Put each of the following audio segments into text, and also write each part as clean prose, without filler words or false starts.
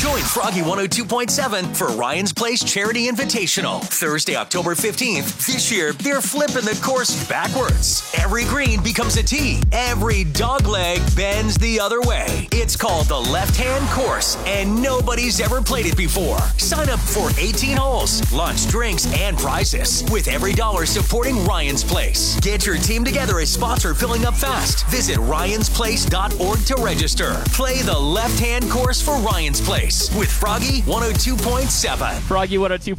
Join Froggy 102.7 for Ryan's Place Charity Invitational. Thursday, October 15th. This year, they're flipping the course backwards. Every green becomes a tee. Every dogleg bends the other way. It's called the left-hand course, and nobody's ever played it before. Sign up for 18 holes, lunch, drinks, and prizes, with every dollar supporting Ryan's Place. Get your team together as spots are filling up fast. Visit Ryan'sPlace.org to register. Play the left-hand course for Ryan's Place with Froggy 102.7. Froggy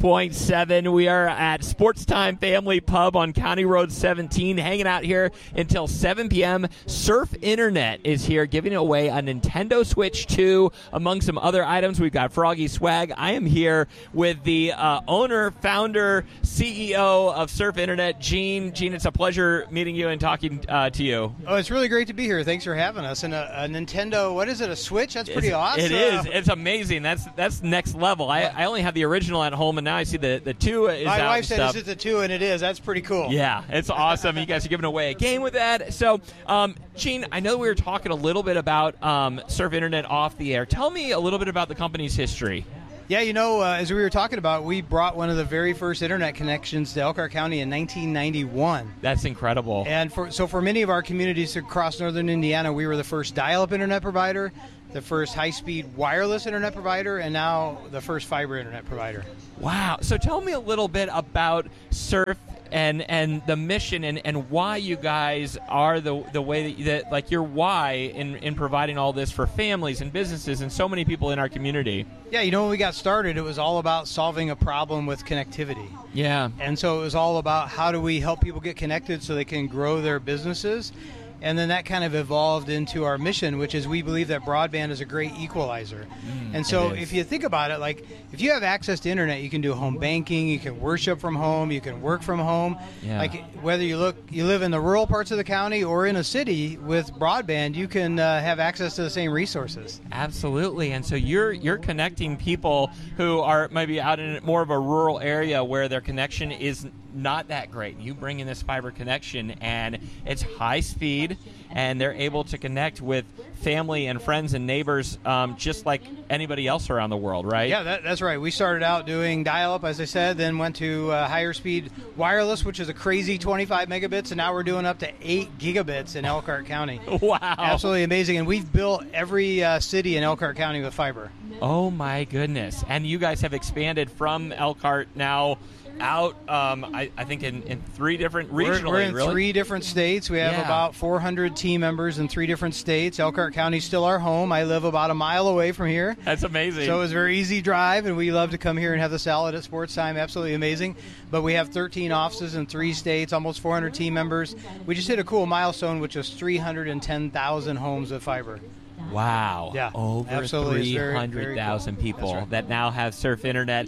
102.7. We are at Sports Time Family Pub on County Road 17, hanging out here until 7 p.m. Surf Internet is here giving away a Nintendo Switch 2. Among some other items, we've got Froggy swag. I am here with the owner, founder, CEO of Surf Internet, Gene. Gene, it's a pleasure meeting you and talking to you. Oh, it's really great to be here. Thanks for having us. And a Nintendo, what is it, a Switch? That's pretty awesome. It is. It's amazing. That's next level. I only have the original at home, and now I see the 2 is out. My wife said stuff. it's a 2, and it is. That's pretty cool. Yeah, it's awesome. You guys are giving away a game with that. So, Gene, I know we were talking a little bit about Surf Internet off the air. Tell me a little bit about the company's history. Yeah, as we were talking about, we brought one of the very first internet connections to Elkhart County in 1991. That's incredible. And for many of our communities across northern Indiana, we were the first dial-up internet provider, the first high-speed wireless internet provider, and now the first fiber internet provider. Wow. So tell me a little bit about Surf and the mission and why you guys are the way that like your why in providing all this for families and businesses and so many people in our community. Yeah, when we got started, it was all about solving a problem with connectivity. Yeah. And so it was all about how do we help people get connected so they can grow their businesses. And then that kind of evolved into our mission, which is we believe that broadband is a great equalizer. And so if you think about it, like if you have access to internet, you can do home banking, you can worship from home, you can work from home. Yeah. Like whether you live in the rural parts of the county or in a city with broadband, you can have access to the same resources. Absolutely. And so you're connecting people who are maybe out in more of a rural area where their connection is not that great. You bring in this fiber connection, and it's high speed, and they're able to connect with family and friends and neighbors just like anybody else around the world, right? Yeah, that's right. We started out doing dial-up, as I said, then went to higher speed wireless, which is a crazy 25 megabits, and now we're doing up to 8 gigabits in Elkhart County. Wow. Absolutely amazing. And we've built every city in Elkhart County with fiber. Oh, my goodness. And you guys have expanded from Elkhart now out, I think, in 3 different regionally. We're in really? 3 different states. We have about 400 team members in 3 different states. Elkhart County's still our home. I live about a mile away from here. That's amazing. So it was a very easy drive, and we love to come here and have the salad at Sports Time. Absolutely amazing. But we have 13 offices in 3 states, almost 400 team members. We just hit a cool milestone, which was 310,000 homes with fiber. Wow. Yeah, over absolutely. 300,000 cool. people that now have Surf Internet.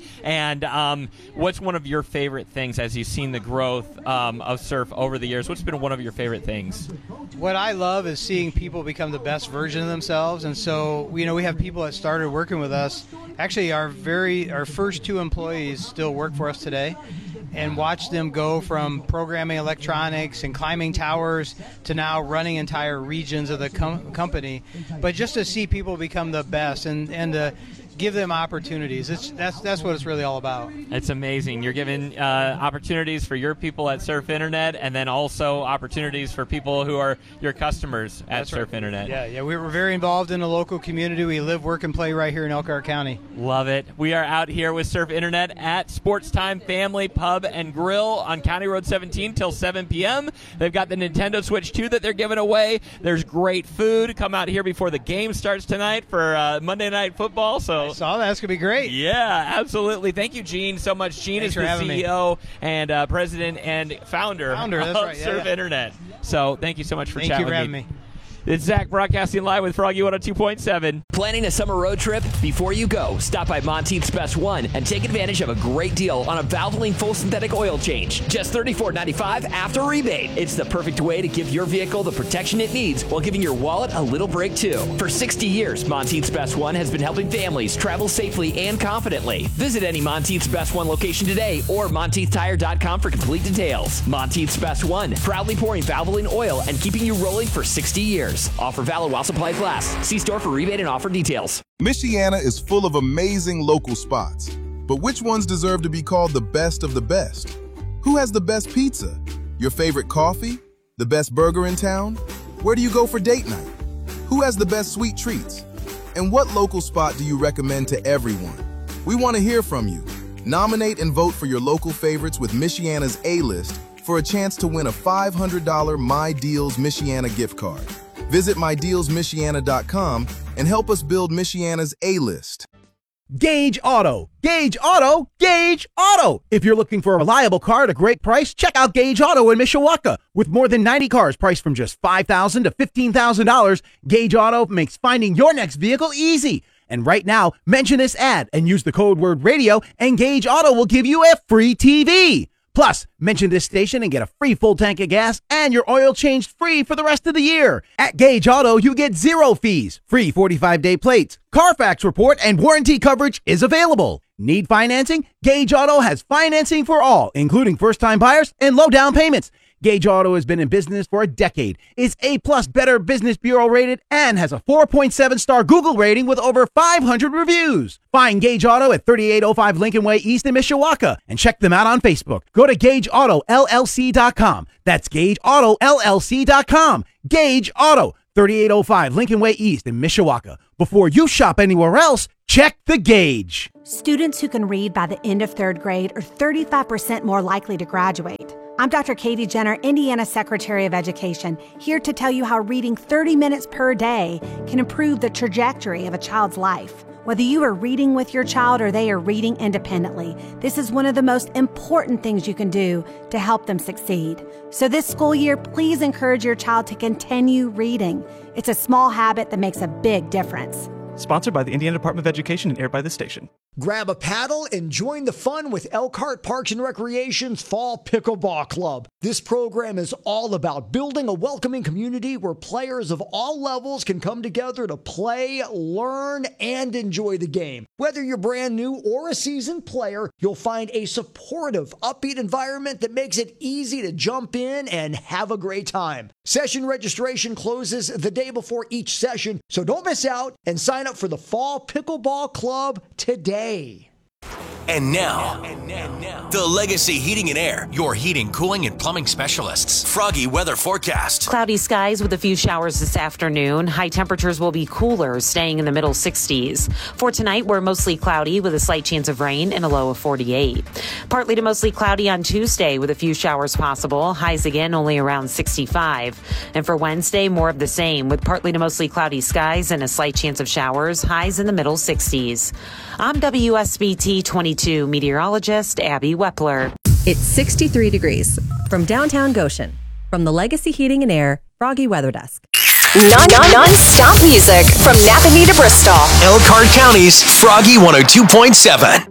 And what's one of your favorite things as you've seen the growth of Surf over the years? What's been one of your favorite things? What I love is seeing people become the best version of themselves. And so, we have people that started working with us. Actually, our first 2 employees still work for us today. And watch them go from programming electronics and climbing towers to now running entire regions of the company. But just to see people become the best and to give them opportunities, that's what it's really all about. It's amazing. You're giving opportunities for your people at Surf Internet, and then also opportunities for people who are your customers at Surf Internet. Yeah, we were very involved in the local community. We live, work, and play right here in Elkhart County. Love it. We are out here with Surf Internet at Sports Time Family Pub and Grill on County Road 17 till 7 p.m. They've got the Nintendo Switch 2 that they're giving away. There's great food. Come out here before the game starts tonight for Monday Night Football. So I saw that. That's going to be great. Yeah, absolutely. Thank you, Gene, so much. Gene is the CEO and president and founder of Surf Internet. So thank you so much for chatting with me. Thank you for having me. It's Zach broadcasting live with Froggy 102.7. Planning a summer road trip? Before you go, stop by Monteith's Best One and take advantage of a great deal on a Valvoline full synthetic oil change. Just $34.95 after rebate. It's the perfect way to give your vehicle the protection it needs while giving your wallet a little break too. For 60 years, Monteith's Best One has been helping families travel safely and confidently. Visit any Monteith's Best One location today or MonteithTire.com for complete details. Monteith's Best One, proudly pouring Valvoline oil and keeping you rolling for 60 years. Offer valid while supplies last. See store for rebate and offer details. Michiana is full of amazing local spots, but which ones deserve to be called the best of the best? Who has the best pizza? Your favorite coffee? The best burger in town? Where do you go for date night? Who has the best sweet treats? And what local spot do you recommend to everyone? We want to hear from you. Nominate and vote for your local favorites with Michiana's A-List for a chance to win a $500 My Deals Michiana gift card. Visit mydealsmichiana.com and help us build Michiana's A-List. Gage Auto. Gage Auto. Gage Auto. If you're looking for a reliable car at a great price, check out Gage Auto in Mishawaka. With more than 90 cars priced from just $5,000 to $15,000, Gage Auto makes finding your next vehicle easy. And right now, mention this ad and use the code word radio, and Gage Auto will give you a free TV. Plus, mention this station and get a free full tank of gas and your oil changed free for the rest of the year. At Gage Auto, you get 0 fees, free 45-day plates, Carfax report, and warranty coverage is available. Need financing? Gage Auto has financing for all, including first-time buyers and low down payments. Gage Auto has been in business for a decade, is A+ Better Business Bureau rated, and has a 4.7-star Google rating with over 500 reviews. Find Gage Auto at 3805 Lincoln Way East in Mishawaka and check them out on Facebook. Go to GageAutoLLC.com. That's GageAutoLLC.com. Gage Auto, 3805 Lincoln Way East in Mishawaka. Before you shop anywhere else, check the Gage. Students who can read by the end of 3rd grade are 35% more likely to graduate. I'm Dr. Katie Jenner, Indiana Secretary of Education, here to tell you how reading 30 minutes per day can improve the trajectory of a child's life. Whether you are reading with your child or they are reading independently, this is one of the most important things you can do to help them succeed. So this school year, please encourage your child to continue reading. It's a small habit that makes a big difference. Sponsored by the Indiana Department of Education and aired by this station. Grab a paddle and join the fun with Elkhart Parks and Recreation's Fall Pickleball Club. This program is all about building a welcoming community where players of all levels can come together to play, learn, and enjoy the game. Whether you're brand new or a seasoned player, you'll find a supportive, upbeat environment that makes it easy to jump in and have a great time. Session registration closes the day before each session, so don't miss out and sign up for the Fall Pickleball Club today. And now, the Legacy Heating and Air, your heating, cooling, and plumbing specialists. Froggy weather forecast. Cloudy skies with a few showers this afternoon. High temperatures will be cooler, staying in the middle 60s. For tonight, we're mostly cloudy with a slight chance of rain and a low of 48. Partly to mostly cloudy on Tuesday with a few showers possible. Highs again only around 65. And for Wednesday, more of the same with partly to mostly cloudy skies and a slight chance of showers. Highs in the middle 60s. I'm WSBT 22 meteorologist Abby Wepler. It's 63 degrees. From downtown Goshen, from the Legacy Heating and Air Froggy Weather Desk. Non-stop music from Napanee to Bristol. Elkhart County's Froggy 102.7.